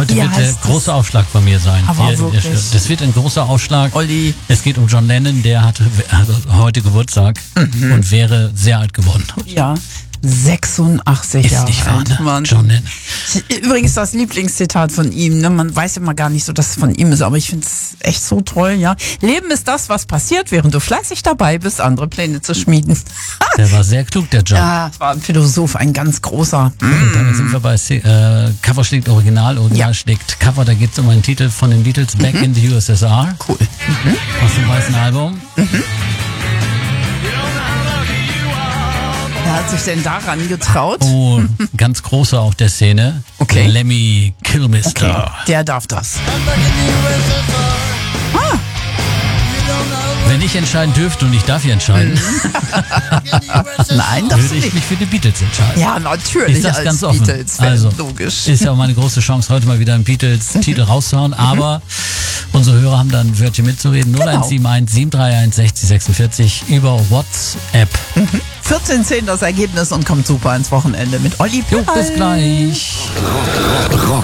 Heute Wie wird der heißt große Aufschlag von mir sein. Aber Hier, wirklich. das wird ein großer Aufschlag. Olli. Es geht um John Lennon, der hatte heute Geburtstag und wäre sehr alt geworden. Ja, 86 Ist Jahre nicht wahr, alt. ne? Mann. John Lennon. Übrigens das Lieblingszitat von ihm. Ne? Man weiß immer gar nicht so, dass es von ihm ist, aber ich finde es echt so toll. Ja, Leben ist das, was passiert, während du fleißig dabei bist, andere Pläne zu schmieden. Der war sehr klug, der John. Ja, war ein Philosoph, ein ganz großer. Und damit sind wir bei Cover schlägt Original, Original Ja. schlägt Cover. Da geht es um einen Titel von den Beatles, Back in the USSR. Cool. Aus dem weißen Album. Wer hat sich denn daran getraut? Oh, ganz großer auch der Szene. Okay. Lemmy Kilmister. Der darf das. Wenn ich entscheiden dürfte und ich darf hier entscheiden, Nein, darfst du würde ich nicht. mich für die Beatles entscheiden. Ja, natürlich. Ist das als ganz offen. Beatles-Fan, Also, logisch. ist ja auch meine große Chance, heute mal wieder einen Beatles-Titel rauszuhauen. Aber unsere Hörer haben da ein Wörtchen mitzureden. 0171 731 60 46 über WhatsApp. 14:10 das Ergebnis und kommt super ins Wochenende mit Olli Jo, Pall. bis gleich. Rock